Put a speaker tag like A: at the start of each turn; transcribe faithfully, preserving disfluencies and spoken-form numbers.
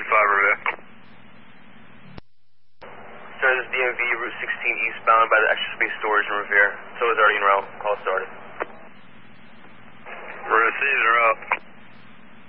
A: forty-five, Revere.
B: Sir, this is D M V Route sixteen eastbound by the Extra Space Storage in Revere. So is already en route. Call started.
A: Received, are up.